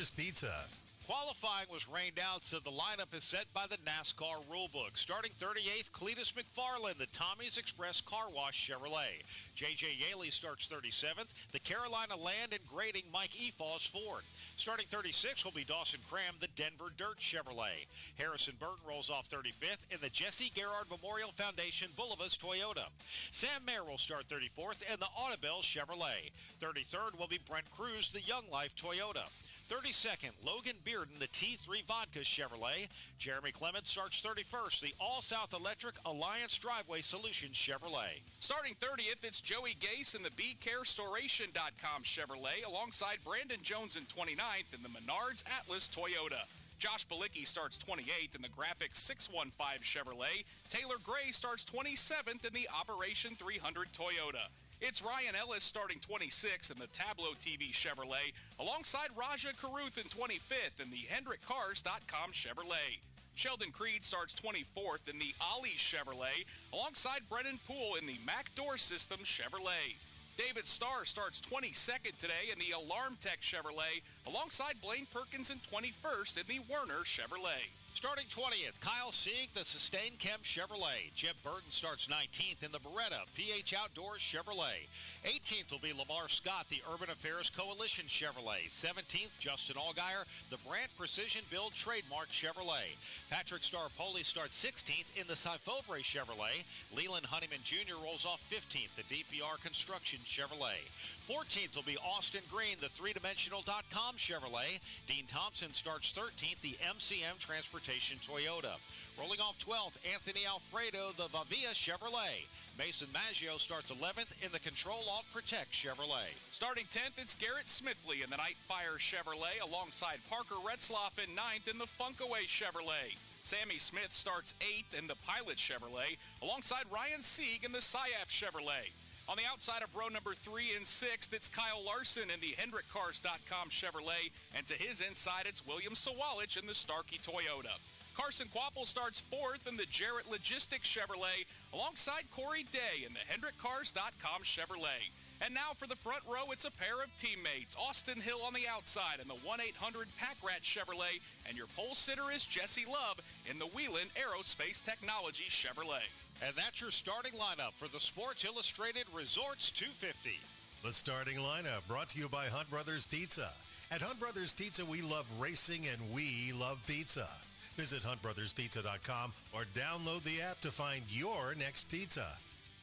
Brothers Pizza. Qualifying was rained out, so the lineup is set by the NASCAR rulebook. Starting 38th, Cletus McFarland, the Tommy's Express Car Wash Chevrolet. J.J. Yaley starts 37th. The Carolina Land and Grading Mike Efoss Ford. Starting 36th will be Dawson Cram, the Denver Dirt Chevrolet. Harrison Burton rolls off 35th in the Jesse Gerard Memorial Foundation Bulivas Toyota. Sam Mayer will start 34th in the Audubell Chevrolet. 33rd will be Brent Cruz, the Young Life Toyota. 32nd, Logan Bearden, the T3 Vodka Chevrolet. Jeremy Clements starts 31st, the All-South Electric Alliance Driveway Solutions Chevrolet. Starting 30th, it's Joey Gase in the BeCareStoration.com Chevrolet, alongside Brandon Jones in 29th in the Menards Atlas Toyota. Josh Balicki starts 28th in the Graphics 615 Chevrolet. Taylor Gray starts 27th in the Operation 300 Toyota. It's Ryan Ellis starting 26th in the Tableau TV Chevrolet, alongside Raja Karuth in 25th in the HendrickCars.com Chevrolet. Sheldon Creed starts 24th in the Ollie Chevrolet, alongside Brennan Poole in the Mac Door System Chevrolet. David Starr starts 22nd today in the Alarm Tech Chevrolet, alongside Blaine Perkins in 21st in the Werner Chevrolet. Starting 20th, Kyle Sieg, the Sustain Chem Chevrolet. Jeb Burton starts 19th in the Beretta PH Outdoors Chevrolet. 18th will be Lamar Scott, the Urban Affairs Coalition Chevrolet. 17th, Justin Allgaier, the Brandt Precision Build Trademark Chevrolet. Patrick Starpoli starts 16th in the Syfovre Chevrolet. Leland Honeyman Jr. rolls off 15th, the DPR Construction Chevrolet. 14th will be Austin Green, the 3Dimensional.com Chevrolet. Dean Thompson starts 13th, the MCM Transportation Toyota. Rolling off 12th, Anthony Alfredo, the Vavia Chevrolet. Mason Maggio starts 11th in the Control Alt Protect Chevrolet. Starting 10th, it's Garrett Smithley in the Nightfire Chevrolet, alongside Parker Retzloff in 9th in the Funkaway Chevrolet. Sammy Smith starts 8th in the Pilot Chevrolet, alongside Ryan Sieg in the Syap Chevrolet. On the outside of row number 3 and 6th, it's Kyle Larson in the HendrickCars.com Chevrolet, and to his inside, it's William Sawalich in the Starkey Toyota. Carson Quapple starts 4th in the Jarrett Logistics Chevrolet, alongside Corey Day in the HendrickCars.com Chevrolet. And now for the front row, it's a pair of teammates. Austin Hill on the outside in the 1-800-Pack-Rat Chevrolet, and your pole sitter is Jesse Love in the Wheelan Aerospace Technology Chevrolet. And that's your starting lineup for the Sports Illustrated Resorts 250. The starting lineup brought to you by Hunt Brothers Pizza. At Hunt Brothers Pizza, we love racing and we love pizza. Visit huntbrotherspizza.com or download the app to find your next pizza.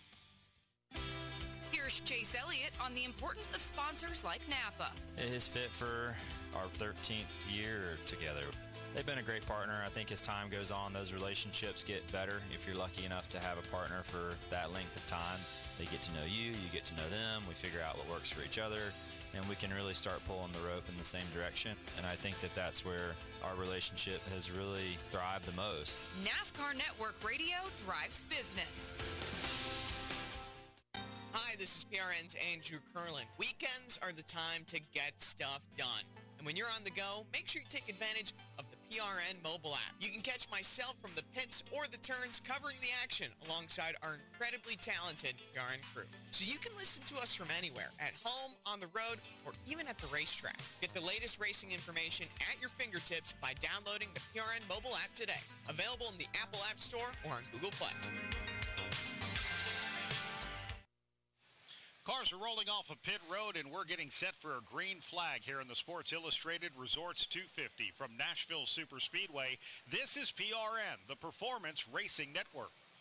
Here's Chase Elliott on the importance of sponsors like Napa. It is fit for our 13th year together. They've been a great partner. I think as time goes on, those relationships get better. If you're lucky enough to have a partner for that length of time, they get to know you, you get to know them, we figure out what works for each other, and we can really start pulling the rope in the same direction. And I think that that's where our relationship has really thrived the most. NASCAR Network Radio drives business. Hi, this is PRN's Andrew Curlin. Weekends are the time to get stuff done. And when you're on the go, make sure you take advantage of the PRN mobile app. You can catch myself from the pits or the turns covering the action alongside our incredibly talented PRN crew. So you can listen to us from anywhere, at home, on the road, or even at the racetrack. Get the latest racing information at your fingertips by downloading the PRN mobile app today. Available in the Apple App Store or on Google Play. Cars are rolling off of pit road, and we're getting set for a green flag here in the Sports Illustrated Resorts 250 from Nashville Superspeedway. This is PRN, the Performance Racing Network.